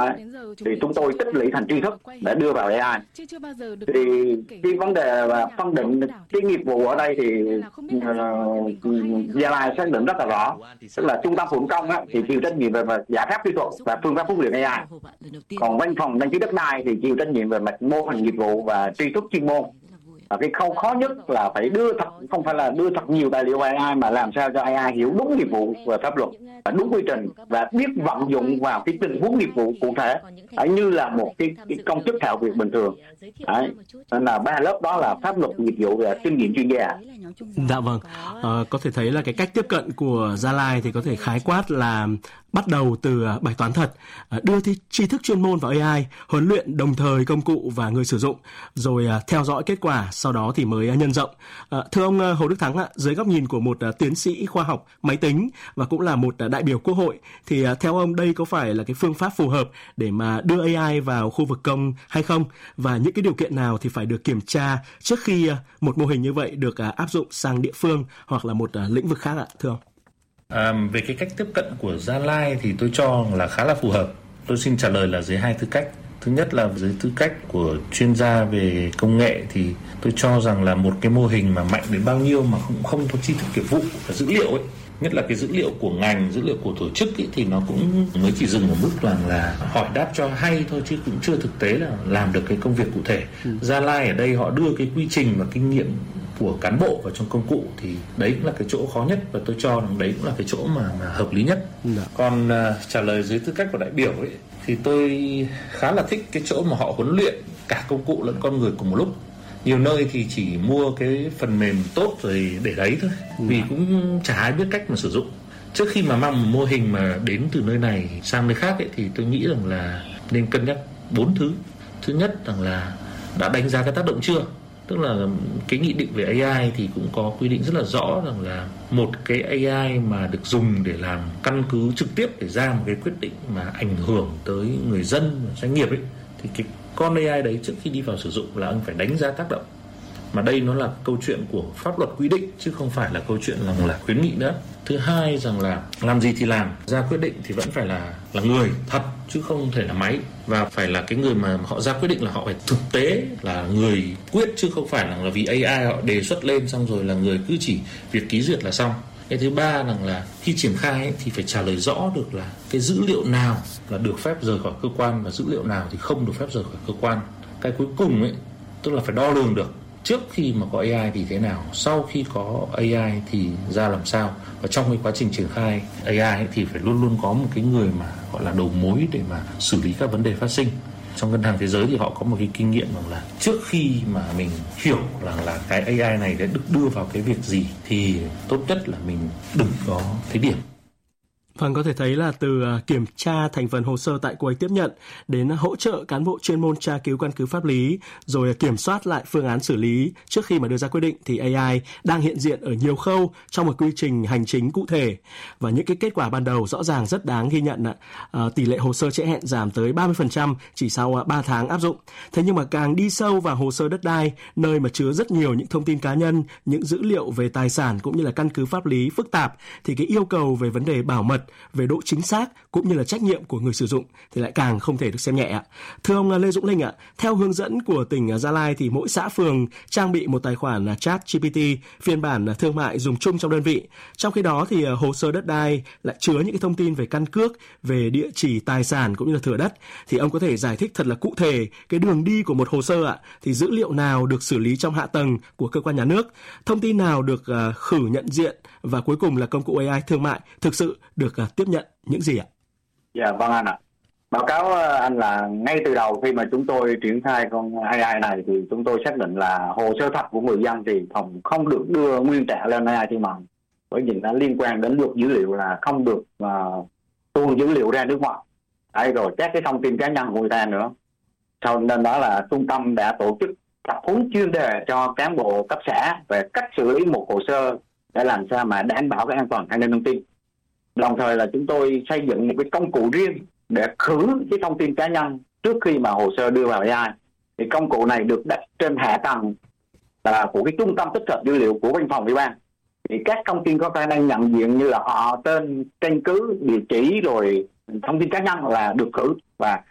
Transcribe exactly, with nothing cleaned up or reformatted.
À, thì chúng tôi tích lũy thành tri thức để đưa vào a i. Thì cái vấn đề và phân định cái nghiệp vụ ở đây thì uh, Gia Lai xác định rất là rõ, tức là trung tâm phục vụ công á, thì chịu trách nhiệm về, về giải pháp kỹ thuật và phương pháp huấn luyện a i, còn văn phòng đăng ký đất đai thì chịu trách nhiệm về mặt mô hình nghiệp vụ và tri thức chuyên môn. Và cái khâu khó nhất là phải đưa thật, không phải là đưa thật nhiều tài liệu a i, mà làm sao cho a i hiểu đúng nghiệp vụ và pháp luật, và đúng quy trình, và biết vận dụng vào cái tình huống nghiệp vụ cụ thể, ấy như là một cái, cái công chức thạo việc bình thường. Đấy. Nên là ba lớp đó là pháp luật, nghiệp vụ và kinh nghiệm chuyên gia. Dạ vâng, à, có thể thấy là cái cách tiếp cận của Gia Lai thì có thể khái quát là bắt đầu từ bài toán thật, đưa tri thức chuyên môn vào a i, huấn luyện đồng thời công cụ và người sử dụng, rồi theo dõi kết quả, sau đó thì mới nhân rộng. À, thưa ông Hồ Đức Thắng, dưới góc nhìn của một tiến sĩ khoa học máy tính và cũng là một đại biểu Quốc hội, thì theo ông đây có phải là cái phương pháp phù hợp để mà đưa a i vào khu vực công hay không? Và những cái điều kiện nào thì phải được kiểm tra trước khi một mô hình như vậy được áp dụng sang địa phương hoặc là một lĩnh vực khác ạ, thưa ông? À, về cái cách tiếp cận của Gia Lai thì tôi cho là khá là phù hợp. Tôi xin trả lời là dưới hai tư cách. Thứ nhất là dưới tư cách của chuyên gia về công nghệ thì tôi cho rằng là một cái mô hình mà mạnh đến bao nhiêu mà cũng không có tri thức nghiệp vụ và dữ liệu ấy, nhất là cái dữ liệu của ngành, dữ liệu của tổ chức ấy, thì nó cũng mới chỉ dừng ở mức là, là hỏi đáp cho hay thôi, chứ cũng chưa thực tế là làm được cái công việc cụ thể. Ừ. Gia Lai ở đây họ đưa cái quy trình và kinh nghiệm của cán bộ vào trong công cụ, thì đấy cũng là cái chỗ khó nhất, và tôi cho rằng đấy cũng là cái chỗ mà, mà hợp lý nhất. Đã. Còn uh, trả lời dưới tư cách của đại biểu ấy, thì tôi khá là thích cái chỗ mà họ huấn luyện cả công cụ lẫn con người cùng một lúc. Nhiều nơi thì chỉ mua cái phần mềm tốt rồi để đấy thôi, vì cũng chả ai biết cách mà sử dụng. Trước khi mà mang một mô hình mà đến từ nơi này sang nơi khác ấy, thì tôi nghĩ rằng là nên cân nhắc bốn thứ. Thứ nhất rằng là đã đánh giá cái tác động chưa? Tức là cái nghị định về a i thì cũng có quy định rất là rõ rằng là một cái a i mà được dùng để làm căn cứ trực tiếp để ra một cái quyết định mà ảnh hưởng tới người dân, doanh nghiệp ấy, thì cái con a i đấy trước khi đi vào sử dụng là ông phải đánh giá tác động. Mà đây nó là câu chuyện của pháp luật quy định chứ không phải là câu chuyện là, là khuyến nghị nữa. Thứ hai rằng là làm gì thì làm, ra quyết định thì vẫn phải là là người thật chứ không thể là máy, và phải là cái người mà họ ra quyết định là họ phải thực tế là người quyết, chứ không phải là, là vì a i họ đề xuất lên xong rồi là người cứ chỉ việc ký duyệt là xong. Cái thứ ba rằng là khi triển khai ấy, thì phải trả lời rõ được là cái dữ liệu nào là được phép rời khỏi cơ quan và dữ liệu nào thì không được phép rời khỏi cơ quan. Cái cuối cùng ấy, tức là phải đo lường được trước khi mà có a i thì thế nào, sau khi có a i thì ra làm sao, và trong cái quá trình triển khai a i thì phải luôn luôn có một cái người mà gọi là đầu mối để mà xử lý các vấn đề phát sinh. Trong ngân hàng thế giới thì họ có một cái kinh nghiệm rằng là trước khi mà mình hiểu rằng là cái a i này đã được đưa vào cái việc gì thì tốt nhất là mình đừng có thấy điểm. Vâng, có thể thấy là từ kiểm tra thành phần hồ sơ tại quầy tiếp nhận đến hỗ trợ cán bộ chuyên môn tra cứu căn cứ pháp lý, rồi kiểm soát lại phương án xử lý trước khi mà đưa ra quyết định, thì a i đang hiện diện ở nhiều khâu trong một quy trình hành chính cụ thể. Và những cái kết quả ban đầu rõ ràng rất đáng ghi nhận ạ. À, tỷ lệ hồ sơ trễ hẹn giảm tới ba mươi phần trăm chỉ sau ba tháng áp dụng. Thế nhưng mà càng đi sâu vào hồ sơ đất đai, nơi mà chứa rất nhiều những thông tin cá nhân, những dữ liệu về tài sản cũng như là căn cứ pháp lý phức tạp, thì cái yêu cầu về vấn đề bảo mật, về độ chính xác cũng như là trách nhiệm của người sử dụng thì lại càng không thể được xem nhẹ ạ. Thưa ông Lê Dũng Linh ạ, theo hướng dẫn của tỉnh Gia Lai thì mỗi xã phường trang bị một tài khoản Chat giê pê tê phiên bản thương mại dùng chung trong đơn vị. Trong khi đó thì hồ sơ đất đai lại chứa những cái thông tin về căn cước, về địa chỉ tài sản cũng như là thửa đất. Thì ông có thể giải thích thật là cụ thể cái đường đi của một hồ sơ ạ, thì dữ liệu nào được xử lý trong hạ tầng của cơ quan nhà nước, thông tin nào được uh, khử nhận diện, và cuối cùng là công cụ a i thương mại thực sự được uh, tiếp nhận những gì ạ? Dạ vâng anh ạ. Báo cáo anh là ngay từ đầu khi mà chúng tôi triển khai con a i này thì chúng tôi xác định là hồ sơ thật của người dân thì không không được đưa nguyên trạng lên a i thương mại, bởi vì nó liên quan đến luật dữ liệu là không được uh, tuôn dữ liệu ra nước ngoài. Đấy, rồi các cái thông tin cá nhân của người ta nữa. Cho nên đó là trung tâm đã tổ chức tập huấn chuyên đề cho cán bộ cấp xã về cách xử lý một hồ sơ để làm sao mà đảm bảo cái an toàn an ninh thông tin. Đồng thời là chúng tôi xây dựng một cái công cụ riêng để khử cái thông tin cá nhân trước khi mà hồ sơ đưa vào a i. Thì công cụ này được đặt trên hạ tầng là của cái trung tâm tích hợp dữ liệu của văn phòng ủy ban. Thì các thông tin có khả năng nhận diện như là họ, tên, căn cứ, địa chỉ rồi thông tin cá nhân là được khử, và